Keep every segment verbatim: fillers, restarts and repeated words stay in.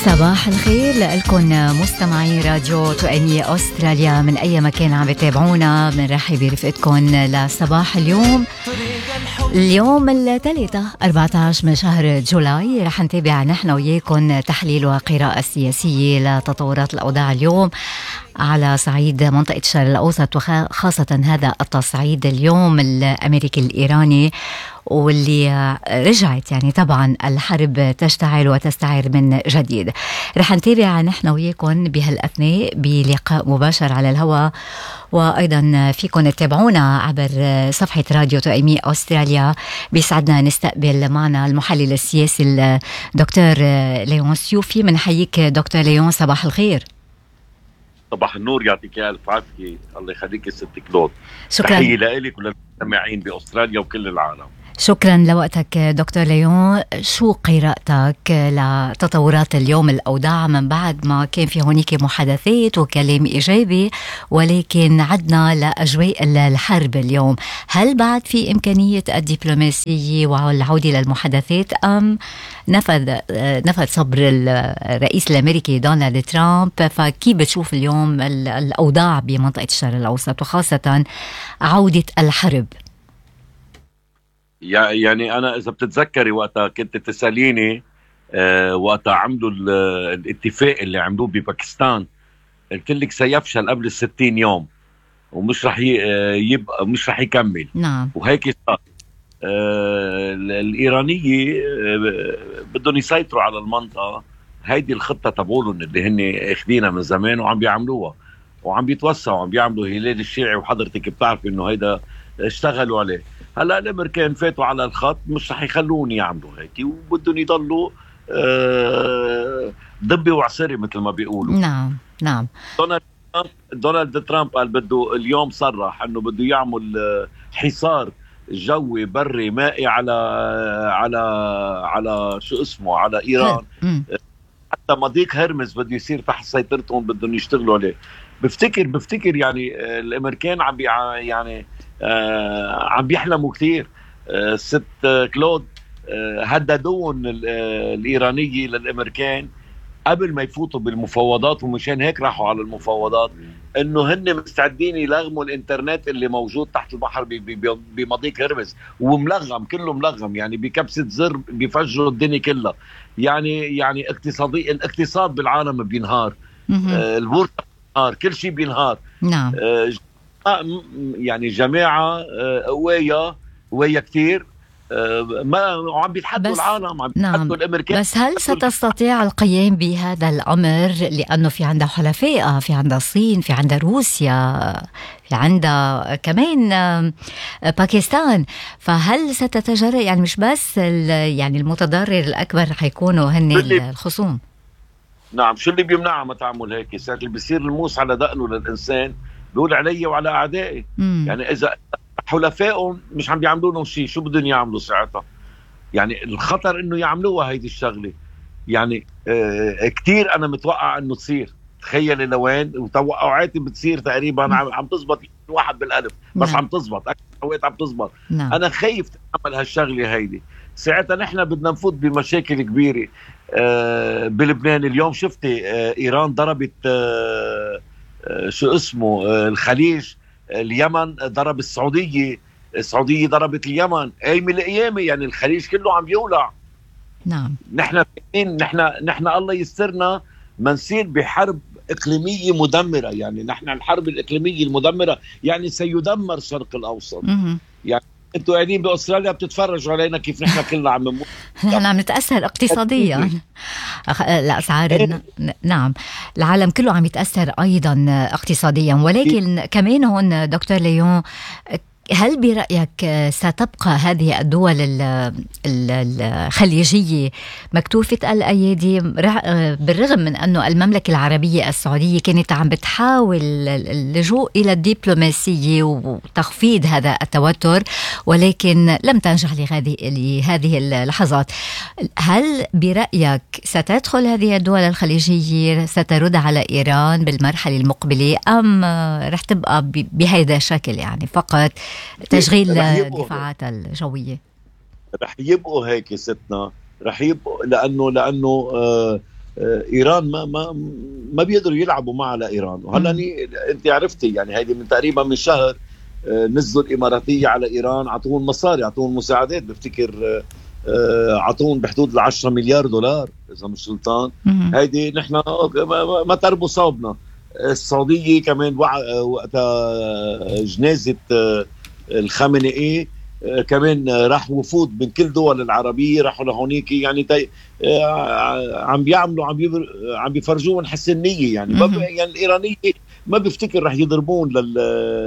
صباح الخير لكم مستمعي راديو تؤني أستراليا من أي مكان عم بتابعونا. بنرحب برفقتكم لصباح اليوم اليوم الثلاثاء أربعة عشر من شهر جولاي. رح نتابع نحن وياكم تحليل وقراءة سياسية لتطورات الأوضاع اليوم على صعيد منطقة الشرق الأوسط، وخاصة هذا التصعيد اليوم الأمريكي الإيراني، واللي رجعت يعني طبعا الحرب تشتعل وتستعر من جديد. رح نتابع نحن وياكم بهالأثناء بلقاء مباشر على الهواء، وأيضا فيكم تتابعونا عبر صفحة راديو تؤمي أستراليا. بيسعدنا نستقبل معنا المحلل السياسي الدكتور ليون سيوفي. منحييك دكتور ليون، صباح الخير. صباح النور، يعطيك الف عافيه. الله يخليك ست كلود. شكرا. تحيه لك وللمستمعين باستراليا وكل العالم. شكرا لوقتك دكتور ليون. شو قراءتك لتطورات اليوم الأوضاع من بعد ما كان في هونيك محادثات وكلام إيجابي، ولكن عدنا لأجواء الحرب اليوم؟ هل بعد في إمكانية الدبلوماسية والعودة للمحادثات، أم نفذ نفذ صبر الرئيس الأمريكي دونالد ترامب؟ فكيف بتشوف اليوم الأوضاع بمنطقة الشرق الأوسط وخاصة عودة الحرب؟ يعني أنا إذا بتتذكري وقتها كنت تسأليني أه وقتها عملوا الاتفاق اللي عملوه بباكستان، قلت لك سيفشل قبل الستين يوم ومش رح يبقى مش رح يكمل. نعم. وهيك صار. أه الإيرانية أه بدهم يسيطروا على المنطقة. هيدي الخطة تبعولهم اللي هن اخدينها من زمان وعم بيعملوها وعم بيتوسعوا وعم بيعملوا هلال الشيعي، وحضرتك بتعرف انه هيدا اشتغلوا عليه. هلا الامريكان فاتوا على الخط، مش رح يخلون يعملوا هيك، وبدهم يضلوا أه ضبي وعسري مثل ما بيقولوا. نعم نعم. دونالد ترامب دونالد ترامب قال بده اليوم صرح انه بده يعمل حصار جوي بري مائي على على على شو اسمه على ايران. حتى مضيق هرمز بده يصير تحت سيطرتهم، بدهم يشتغلوا عليه. بفتكر بفتكر يعني الامريكان عم يعني آه عم بيحلموا كثير. آه ست آه كلود آه هددون الإيرانية للأمريكان قبل ما يفوتوا بالمفاوضات، ومشان هيك راحوا على المفاوضات، انه هن مستعدين يلغموا الانترنت اللي موجود تحت البحر بمضيق هرمز، وملغم كله ملغم، يعني بكبسة زر بيفجروا الدنيا كلها. يعني يعني اقتصادي الاقتصاد بالعالم بينهار، آه البورصة بينهار، كل شيء بينهار. نعم. آه يعني جماعة قوية قوية كتير، ما عم بيتحدوا العالم، عم بيتحدوا نعم. الأمريكان. بس هل ستستطيع القيام بهذا الأمر؟ لأنه في عندها حلفاء، في عندها الصين، في عندها روسيا، في عندها كمان باكستان. فهل ستتجرأ؟ يعني مش بس يعني المتضرر الأكبر حيكونوا هن الخصوم. نعم. شو اللي بيمنعها ما تعمل هيك؟ ساعة اللي بيصير الموس على دقنه للإنسان بيقول علي وعلى أعدائي. مم. يعني إذا حلفائهم مش عم بيعملوا لهم شيء، شو بدهم يعملوا ساعتها؟ يعني الخطر إنه يعملوها هيدي الشغلة. يعني آه كتير أنا متوقع إنه تصير. تخيلي لوين، وتوقعاتي بتصير تقريبا عم, عم تزبط واحد بالألف، بس نعم. عم تزبط أكثر عم تزبط. نعم. أنا خايف تعمل هالشغلة هيدي. ساعتها نحن بدنا نفوت بمشاكل كبيرة آه بلبنان. اليوم شفتي آه إيران ضربت آه شو اسمه الخليج، اليمن ضرب السعودية، السعودية ضربت اليمن. اي من الايام يعني الخليج كله عم يولع. نعم. نحن نحن نحن الله يسترنا ما نصير بحرب اقليمية مدمرة. يعني نحن الحرب الاقليمية المدمرة يعني سيدمر الشرق الاوسط. م- يعني انتوا قاعدين باستراليا بتتفرجوا علينا كيف نحن كلنا عم نموت. نحن عم نتأثر اقتصاديا. الأسعار نعم، العالم كله عم يتأثر أيضا اقتصاديا. ولكن كمان هون دكتور ليون، هل برأيك ستبقى هذه الدول الخليجية مكتوفة الأيدي بالرغم من أنه المملكة العربية السعودية كانت عم بتحاول اللجوء إلى الدبلوماسية وتخفيض هذا التوتر، ولكن لم تنجح لهذه اللحظات؟ هل برأيك ستدخل هذه الدول الخليجية، سترد على إيران بالمرحلة المقبلة، أم رح تبقى بهذا الشكل يعني فقط تشغيل الدفاعات الجوية؟ رح يبقوا هيك ستنا، رح يبقوا لأنه لأنه آه ايران ما ما ما بيقدروا يلعبوا معها لايران. وهلا انت عرفتي يعني هيدي من تقريبا من شهر نزلوا الاماراتيه على ايران، عطوهم مصاري، عطوهم مساعدات، بفتكر عطوهم بحدود ال عشرة مليار دولار اذا مش غلطان. هيدي نحن ما تربوا صوبنا. السعوديه كمان وقتها جنازه الخامنئي كمان راح وفود من كل دول العربيه راحوا لهونيك، يعني تي عم بيعملوا عم بيبر عم بيفرجون حسن نيه يعني. ما يعني الايرانيه ما بيفتكر رح يضربون لل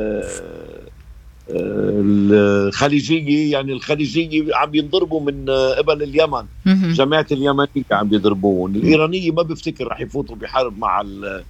الخليجيه، يعني الخليجيه عم ينضربوا من قبل اليمن، جماعه اليمنيه عم بيضربون. الايرانيه ما بيفتكر رح يفوتوا بحرب مع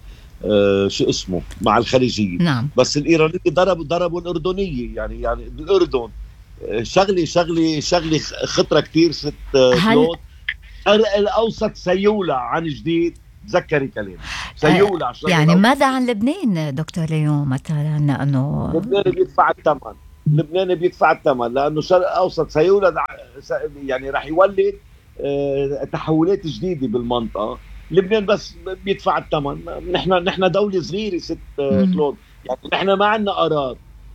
آه شو اسمه مع الخليجيه. نعم. بس الايرانيه ضربوا ضربوا الاردنيه، يعني يعني الاردن شغلي شغلي شغلي خطره كثير ست كلود. الشرق الاوسط سيولع عن جديد، تذكري كلامي سيولع. يعني ماذا عن لبنان دكتور ليون مثلا؟ انه لبنان بيدفع الثمن، لبنان بيدفع الثمن لانه الشرق الاوسط سيولع، يعني راح يولد آه تحولات جديده بالمنطقه. لبنان بس بيدفع الثمن. نحن نحن دوله صغيره ست كلود، يعني نحن ما عندنا قرار،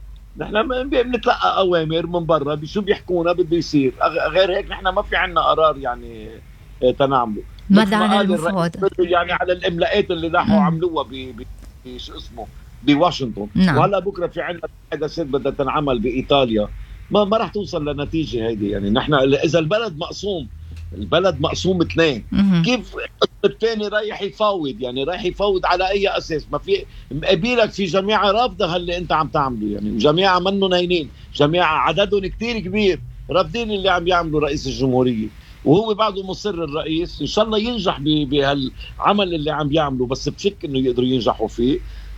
نحن بنتلقى اوامر من برا بشو بيحكونا بده يصير. غير هيك نحن ما في عندنا قرار يعني تنعمله. ماذا عن المفاوضات؟ يعني على الاملاءات اللي راحوا عملوها ب شو اسمه بواشنطن. نعم. وهلا بكره في عندنا محادثات بدها تنعمل بايطاليا، ما ما راح توصل لنتيجه هيدي. يعني نحن اذا البلد مقسوم، البلد مقسوم اثنين، كيف الثاني رايح يفاوض؟ يعني رايح يفاوض على اي اساس؟ ما في مقابلك في جماعه رافضه هاللي انت عم تعمله، يعني جماعه منه ناينين، جماعه عددهم كتير كبير رافضين اللي عم يعمله رئيس الجمهوريه، وهو بعده مصر الرئيس. ان شاء الله ينجح بهالعمل اللي عم يعمله، بس بشك انه يقدروا ينجحوا فيه.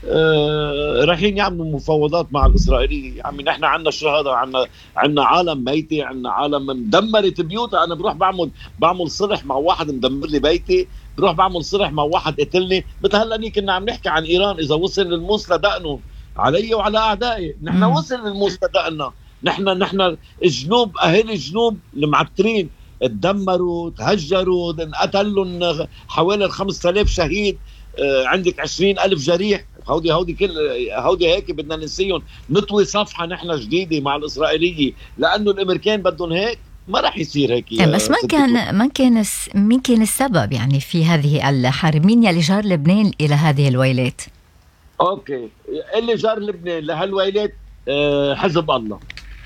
آه رايحين يعملوا مفاوضات مع الاسرائيليه. عمي نحن عندنا الشهاده، عندنا عندنا عالم ميته، عندنا عالم مدمرت بيوتها. انا بروح بعمل بعمل صلح مع واحد مدمر لي بيتي، بروح بعمل صلح مع واحد قتلني. مثل هلا كنا عم نحكي عن ايران، اذا وصل للموس لدقنه علي وعلى اعدائي. نحن وصل للموس لدقنا. نحن نحن الجنوب، اهل الجنوب المعترين تدمروا، تهجروا، انقتل لهم حوالي خمسة آلاف شهيد، آه عندك عشرين ألف جريح. هودي هودي كل هودي هيك بدنا ننسيهم، نطوي صفحة نحن جديدة مع الإسرائيلية، لأنه الأمريكان بدهم هيك. ما راح يصير هيك. بس ما كان ما كان مين كان السبب يعني في هذه الحرب؟ مين يلي جار لبنان إلى هذه الويلات؟ أوكي، اللي جار لبنان لهالويلات آه حزب الله.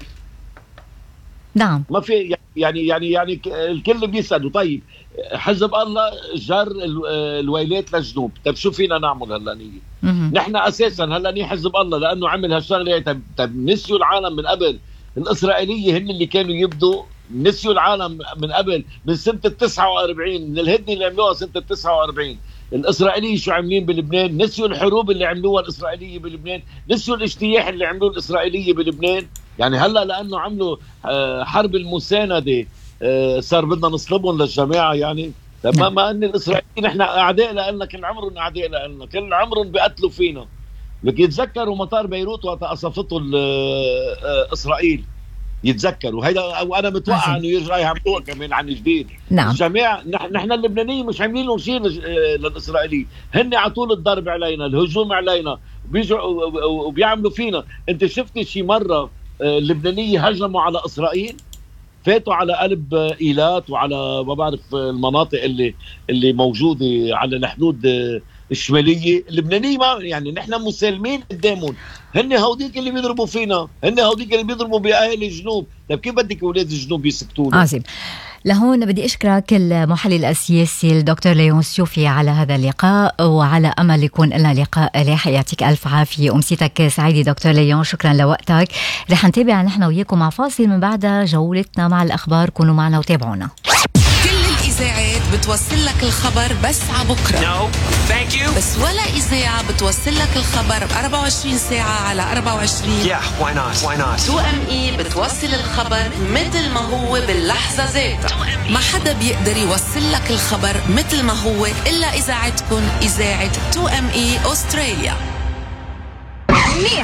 نعم. ما في يعني يعني يعني الكل بيسألوا طيب حزب الله جر الويلات للجنوب، طيب شو فينا نعمل هلا نية؟ نحن اساسا هلا ني حزب الله لانه عمل هالشغله. طيب طيب نسيوا العالم من قبل. الاسرائيليه هن اللي كانوا يبدوا، نسيوا العالم من قبل، من سنه التسعة وأربعين، من الهدنه اللي عملوها سنه التسعة وأربعين. الاسرائيليه شو عاملين بلبنان؟ نسيوا الحروب اللي عملوها الاسرائيليه بلبنان، نسيوا الاجتياح اللي عملوه الاسرائيليه بلبنان. يعني هلا لانه عملوا حرب المسانده صار بدنا نصلبهم للجماعه يعني. ما ما ان الاسرائيليين نحن اعداء لنا، كل عمرهم اعداء لنا، كل عمرهم بيقتلوا فينا. لكن يتذكروا مطار بيروت وقت قصفته اسرائيل، يتذكروا هيدا. وانا متوقع انه يرجعوا يعملوها كمان عن جديد. نعم. الجماعه نحن اللبنانيين مش عاملين لهم شيء للاسرائيليين، هن على طول الضرب علينا، الهجوم علينا، بيجوا وبيعملوا فينا. انت شفتي شي مره اللبنانيه هجموا على اسرائيل؟ فاتوا على قلب ايلات وعلى ما بعرف المناطق اللي اللي موجوده على الحدود الشماليه اللبنانيه. ما يعني نحن مسالمين قدامهم، هن هوديك اللي بيضربوا فينا، هن هوديك اللي بيضربوا باهل الجنوب. طيب كيف بدك اولاد الجنوب يسكتوا؟ عظيم. لهون بدي أشكرك المحلل السياسي الدكتور ليون سيوفي على هذا اللقاء، وعلى أمل يكون لنا لقاء لاحق. يعطيك ألف عافية، أمسيتك سعيدة دكتور ليون، شكرا لوقتك. رح نتابع نحن وياكم مع فاصل، من بعدها جولتنا مع الأخبار. كونوا معنا وتابعونا. كل الإذاعات بتوصل لك الخبر بس عبكرة. No, thank you. بس ولا إذاعة بتوصل لك الخبر ب أربعة وعشرين ساعة على أربعة وعشرين. Yeah, why not? Why not? تو ام اي بتوصل الخبر مثل ما هو باللحظة ذاتها. ما حدا بيقدر يوصل لك الخبر مثل ما هو إلا إذاعتكم، إذاعة تو ام اي أستراليا. منيح.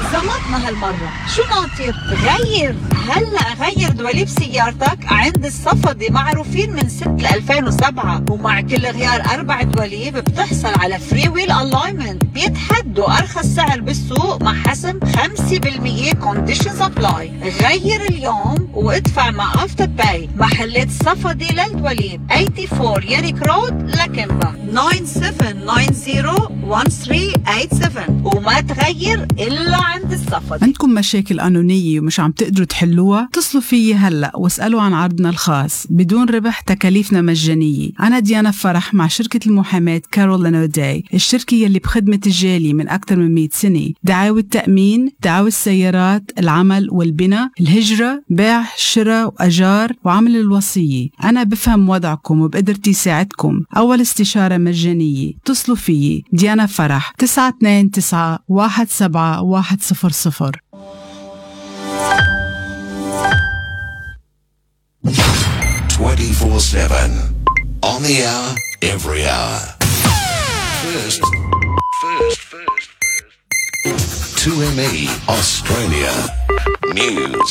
زمطنا هالمرة. شو ناطر؟ غير هلا غير دواليب سيارتك عند الصفدي، معروفين من سنة ألفين وسبعة، ومع كل غيار أربع دواليب بتحصل على فري ويل الاينمنت، بيتحدوا أرخص سعر بالسوق مع حسم خمسة بالمية كونديشنز ابلاي. غير اليوم وادفع مع افتر باي. محلات صفدي للدواليب أربعة وثمانين ياريك رود لكمبا تسعة سبعة تسعة صفر واحد ثلاثة ثمانية سبعة، وما تغير إلا عند الصفدي. عندكم مشاكل قانونية ومش عم تقدروا تحلوها؟ اتصلوا فيي هلأ واسألوا عن عرضنا الخاص بدون ربح، تكاليفنا مجانية. أنا ديانا فرح مع شركة المحاماة كارول لانوداي، الشركة يلي بخدمة الجالي من أكثر من مئة سنة. دعاوى التأمين، دعاوى السيارات، العمل والبناء، الهجرة، بيع، شراء وأجار، وعمل الوصية. أنا بفهم وضعكم وبقدرتي ساعدكم. أول استشارة مجانية. اتصلوا فيي ديانا فرح تسعة اثنين تسعة واحد سبعة واحد صفر صفر. twenty-four seven on the hour, every hour. First, first, first, first. two M E Australia News.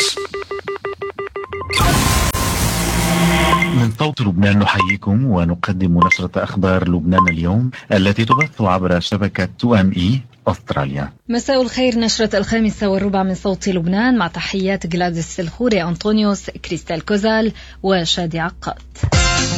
من صوت لبنان نحييكم ونقدم نشرة أخبار لبنان اليوم التي تبث عبر شبكة تو إم إي أستراليا. مساء الخير، نشرة الخامسة والربع من صوت لبنان مع تحيات جلاديس الخوري، أنطونيوس، كريستال كوزال وشادي عقاد.